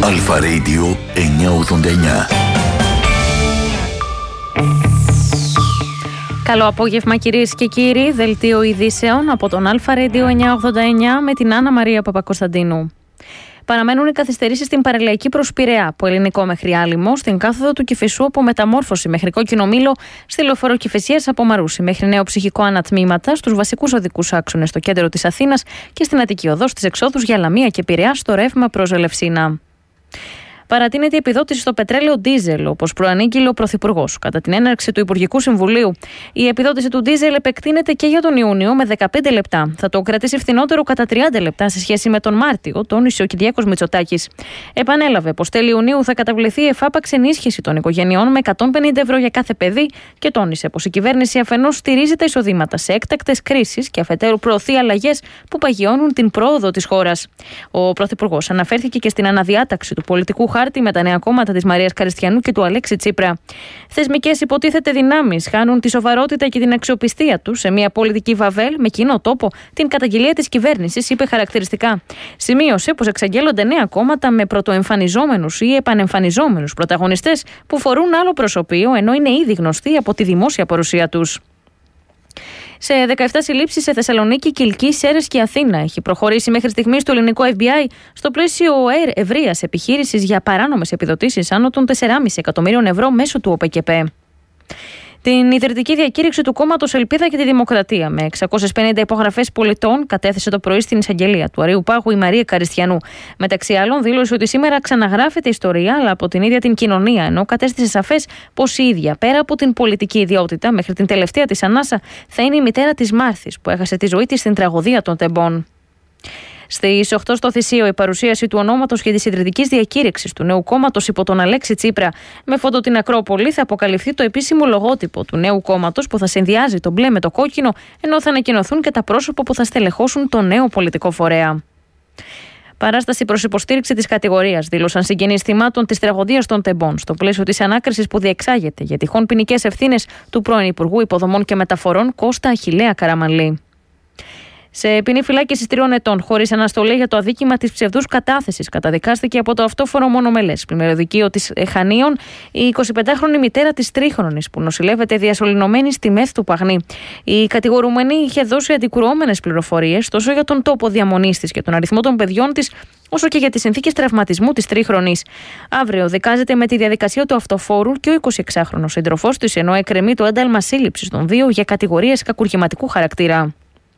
Αλφα Radio 989. Καλό απόγευμα κυρίες και κύριοι, δελτίο ειδήσεων από τον Αλφα Radio 989 με την Άννα Μαρία Παπακοσταντίνου. Παραμένουν οι καθυστερήσεις στην παραλιακή προς Πειραιά, από Ελληνικό μέχρι Άλυμο, στην κάθοδο του Κηφισού από Μεταμόρφωση μέχρι Κόκκινο Μήλο, στη λεωφορείο Κηφισίας από Μαρούσι μέχρι Νέο Ψυχικό ανατμήματα, στους βασικούς οδικούς άξονες στο κέντρο της Αθήνας και στην Αττική Οδό στις εξόδους για Λαμία και Πειραιά στο ρεύμα προς Ελευσίνα. Παρατείνεται η επιδότηση στο πετρέλαιο ντίζελ, όπως προανήγγειλε ο Πρωθυπουργός κατά την έναρξη του Υπουργικού Συμβουλίου. Η επιδότηση του ντίζελ επεκτείνεται και για τον Ιούνιο με 15 λεπτά. Θα το κρατήσει φθηνότερο κατά 30 λεπτά σε σχέση με τον Μάρτιο, τόνισε ο Κυριάκος Μητσοτάκης. Επανέλαβε πως τέλη Ιουνίου θα καταβληθεί εφάπαξ ενίσχυση των οικογενειών με 150 ευρώ για κάθε παιδί και τόνισε πως η κυβέρνηση αφενός στηρίζει τα εισοδήματα σε έκτακτες κρίσεις και αφετέρου προωθεί αλλαγές που παγιώνουν την πρόοδο της χώρας. Ο Πρωθυπουργός αναφέρθηκε και στην αναδιάταξη του πολιτικού χάρτη με τα νέα κόμματα της Μαρίας Καριστιανού και του Αλέξη Τσίπρα. Θεσμικές υποτίθεται δυνάμεις χάνουν τη σοβαρότητα και την αξιοπιστία τους σε μια πολιτική βαβέλ με κοινό τόπο την καταγγελία της κυβέρνησης, είπε χαρακτηριστικά. Σημείωσε πως εξαγγέλλονται νέα κόμματα με πρωτοεμφανιζόμενους ή επανεμφανιζόμενους πρωταγωνιστές που φορούν άλλο προσωπείο ενώ είναι ήδη γνωστοί από τη δημόσια παρουσία τους. Σε 17 συλλήψεις σε Θεσσαλονίκη, Κιλκή, Σέρρες και Αθήνα έχει προχωρήσει μέχρι στιγμής το ελληνικό FBI στο πλαίσιο ευρείας επιχείρησης για παράνομες επιδοτήσεις άνω των 4,5 εκατομμύριων ευρώ μέσω του ΟΠΕΚΕΠΕ. Την ιδρυτική διακήρυξη του κόμματος Ελπίδα και τη Δημοκρατία με 650 υπογραφές πολιτών κατέθεσε το πρωί στην εισαγγελία του Αρείου Πάγου η Μαρία Καριστιανού. Μεταξύ άλλων, δήλωσε ότι σήμερα ξαναγράφεται ιστορία, αλλά από την ίδια την κοινωνία, ενώ κατέστησε σαφές πως η ίδια, πέρα από την πολιτική ιδιότητα, μέχρι την τελευταία της ανάσα, θα είναι η μητέρα της Μάρθης, που έχασε τη ζωή της στην τραγωδία των Τεμπών. Στις 8 στο Θησίο, η παρουσίαση του ονόματος και της ιδρυτικής διακήρυξης του νέου κόμματος υπό τον Αλέξη Τσίπρα με φόντο την Ακρόπολη θα αποκαλυφθεί το επίσημο λογότυπο του νέου κόμματος που θα συνδυάζει το μπλε με το κόκκινο, ενώ θα ανακοινωθούν και τα πρόσωπα που θα στελεχώσουν το νέο πολιτικό φορέα. Παράσταση προς υποστήριξη της κατηγορίας δήλωσαν συγγενείς θυμάτων της τραγωδίας των Τεμπών στο πλαίσιο της ανάκρισης που διεξάγεται για τυχόν ποινικές ευθύνες του πρώην Υπουργού Υποδομών και Μεταφορών Κώστα Αχιλλέα Καραμανλή. Σε ποινή φυλάκισης 3 ετών, χωρίς αναστολή για το αδίκημα της ψευδούς κατάθεσης, καταδικάστηκε από το αυτόφορο μονομελές πλημμυροδικείο της Χανίων η 25χρονη μητέρα της τρίχρονης, που νοσηλεύεται διασωληνωμένη στη ΜΕΘ του Παγνή. Η κατηγορούμενη είχε δώσει αντικρουόμενες πληροφορίες τόσο για τον τόπο διαμονής της και τον αριθμό των παιδιών της, όσο και για τις συνθήκες τραυματισμού της τρίχρονης. Αύριο δικάζεται με τη διαδικασία του αυτοφόρου και ο 26χρονος σύντροφός της, ενώ εκκρεμεί το ένταλμα σύλληψης των δύο για κατηγορίες κακουργηματικού χαρακτήρα.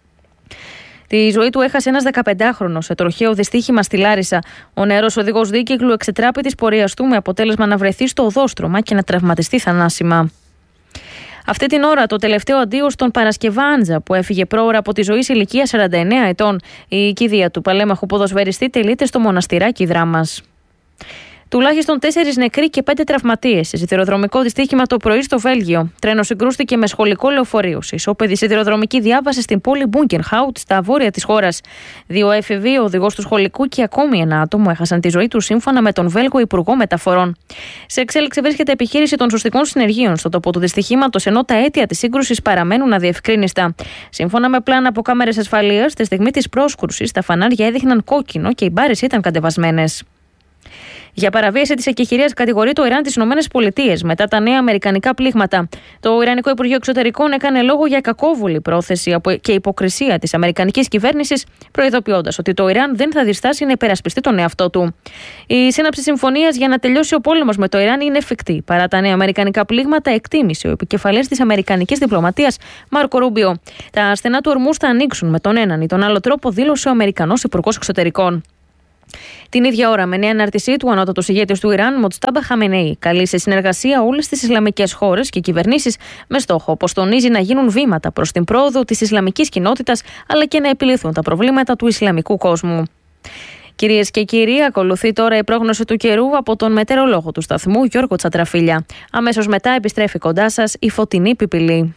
Τη ζωή του έχασε ένας 15χρονος σε τροχαίο δυστύχημα στη Λάρισα. Ο νεαρός οδηγός δίκυκλου εξετράπη της πορείας του με αποτέλεσμα να βρεθεί στο οδόστρωμα και να τραυματιστεί θανάσιμα. Αυτή την ώρα το τελευταίο αντίο στον Παρασκευά Άντζα, που έφυγε πρόωρα από τη ζωή σε ηλικία 49 ετών. Η κηδεία του παλέμαχου ποδοσφαιριστή τελείται στο μοναστηράκι Δράμας. Τουλάχιστον 4 νεκροί και 5 τραυματίες σε σιδηροδρομικό δυστύχημα το πρωί στο Βέλγιο. Τρένο συγκρούστηκε με σχολικό λεωφορείο σε ισόπεδη σιδηροδρομική διάβαση στην πόλη Μπούγκενχάουτ, στα βόρεια της χώρας. 2 έφηβοι, ο οδηγός του σχολικού και ακόμη ένα άτομο έχασαν τη ζωή του σύμφωνα με τον Βέλγο Υπουργό Μεταφορών. Σε εξέλιξη βρίσκεται επιχείρηση των σωστικών συνεργείων στο τοπό του δυστυχήματος, ενώ τα αίτια της σύγκρουσης παραμένουν αδιευκρίνιστα. Σύμφωνα με πλάνα από κάμερες ασφαλείας, τη στιγμή της πρόσκρουσης τα φανάρια έδειχναν κόκκινο και οι μπάρες ήταν κατεβασμένες. Για παραβίαση της εκεχηρίας κατηγορεί το Ιράν τις ΗΠΑ μετά τα νέα αμερικανικά πλήγματα. Το Ιρανικό Υπουργείο Εξωτερικών έκανε λόγο για κακόβουλη πρόθεση και υποκρισία της αμερικανικής κυβέρνησης, προειδοποιώντας ότι το Ιράν δεν θα διστάσει να υπερασπιστεί τον εαυτό του. Η σύναψη συμφωνίας για να τελειώσει ο πόλεμος με το Ιράν είναι εφικτή. Παρά τα νέα αμερικανικά πλήγματα, εκτίμησε ο επικεφαλής της αμερικανικής διπλωματίας, Μάρκο Ρούμπιο. Τα στενά του ορμούς θα ανοίξουν με τον έναν ή τον άλλο τρόπο, δήλωσε ο Αμερικανός Υπουργός Εξωτερικών. Την ίδια ώρα, με νέα ανάρτησή του, ο ανώτατος ηγέτης του Ιράν, Μοτστάμπα Χαμενέι, καλεί σε συνεργασία όλες τις Ισλαμικές χώρες και κυβερνήσεις με στόχο, όπως τονίζει, να γίνουν βήματα προς την πρόοδο της Ισλαμικής κοινότητας αλλά και να επιλύθουν τα προβλήματα του Ισλαμικού κόσμου. Κυρίες και κύριοι, ακολουθεί τώρα η πρόγνωση του καιρού από τον μετεωρολόγο του σταθμού Γιώργο Τσατραφίλια. Αμέσως μετά επιστρέφει κοντά σας η Φωτεινή Πιπηλή.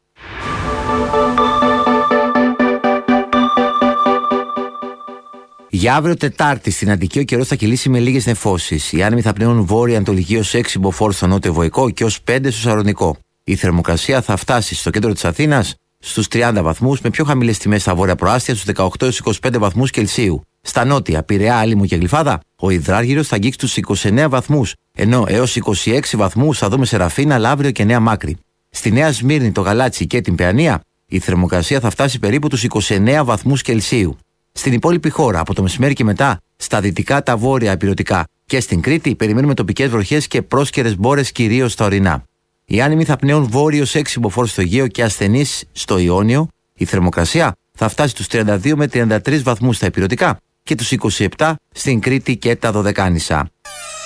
Για αύριο Τετάρτη στην Αττική ο καιρός θα κυλήσει με λίγες νεφώσεις. Οι άνεμοι θα πνέουν βόρεια-ανατολική ως 6 μποφόρ στο νότιο Βοϊκό και ως 5 στο Σαρονικό. Η θερμοκρασία θα φτάσει στο κέντρο της Αθήνας στους 30 βαθμούς, με πιο χαμηλές τιμές στα βόρεια προάστια στους 18 έως 25 βαθμούς Κελσίου. Στα νότια, Πειραιά, Άλυμο και Γλυφάδα, Ο υδράργυρος θα αγγίξει τους 29 βαθμούς, ενώ έως 26 βαθμούς θα δούμε σε Ραφίνα, Λαύριο και Νέα Μάκρη. Στη Νέα Σμύρνη, το Γαλάτσι και την Παιανία, η θερμοκρασία θα φτάσει περίπου τους 29 βαθμούς Κελσίου. Στην υπόλοιπη χώρα, από το μεσημέρι και μετά, στα δυτικά, τα βόρεια ηπειρωτικά και στην Κρήτη, περιμένουμε τοπικές βροχές και πρόσκαιρες μπόρες κυρίως στα ορεινά. Οι άνεμοι θα πνέουν βόρειος 6 μποφόρ στο Αιγαίο και ασθενείς στο Ιόνιο. Η θερμοκρασία θα φτάσει τους 32 με 33 βαθμούς στα ηπειρωτικά και τους 27 στην Κρήτη και τα Δωδεκάνησα.